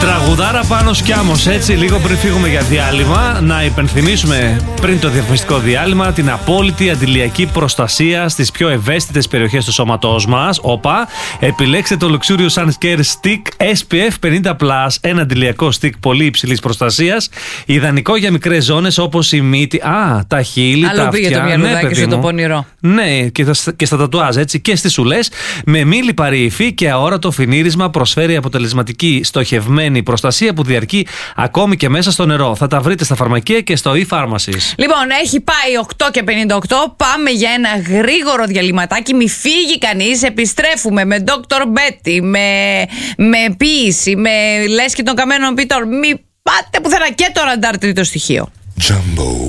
Τραγουδάρα πάνω Σκιάμος, έτσι, λίγο πριν φύγουμε για διάλειμμα. Να υπενθυμίσουμε πριν το διαφημιστικό διάλειμμα την απόλυτη αντιλιακή προστασία στις πιο ευαίσθητες περιοχές του σώματός μας. Όπα, επιλέξτε το Luxurious Sun Care Stick SPF 50+. Ένα αντιλιακό stick πολύ υψηλής προστασίας. Ιδανικό για μικρές ζώνες όπως η μύτη, τα χείλη, τα αυτιά. Το μυαλουδάκι σου το πονηρό. Ναι, και στα τατουάζ, έτσι, και στις ουλές. Με μη λιπαρή υφή και αόρατο φινίρισμα, προσφέρει αποτελεσματική στοχευμένη προστασία που διαρκεί ακόμη και μέσα στο νερό. Θα τα βρείτε στα φαρμακεία και στο e-pharmacies. Λοιπόν, έχει πάει 8:58. Πάμε για ένα γρήγορο διαλυματάκι. Μη φύγει κανείς. Επιστρέφουμε με Dr. Betty, με ποίηση, με λες και των καμένων πιτών. Μη πάτε πουθενά, και το ραντάρ τρίτο στοιχείο. Jumbo.